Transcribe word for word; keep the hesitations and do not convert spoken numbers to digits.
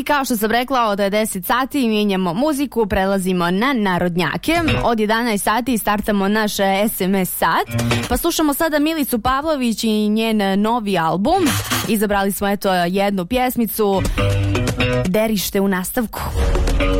kao što sam rekla, od deset sati mijenjamo muziku, prelazimo na narodnjake. Od jedanaest sati startamo naš es em es sat. Pa slušamo sada Milicu Pavlović i njen novi album. Izabrali smo eto jednu pjesmicu, Derište u nastavku.